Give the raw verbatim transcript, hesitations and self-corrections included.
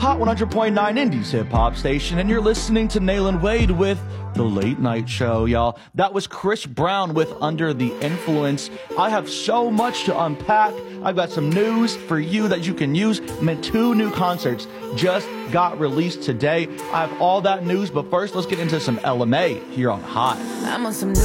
Hot one hundred point nine Indies hip hop station, and you're listening to Nayland Wade with The Late Night Show, y'all. That was Chris Brown with Under the Influence. I have so much to unpack. I've got some news for you that you can use. Man, two new concerts just got released today. I have all that news, but first let's get into some Ella Mai here on Hot. I'm on some new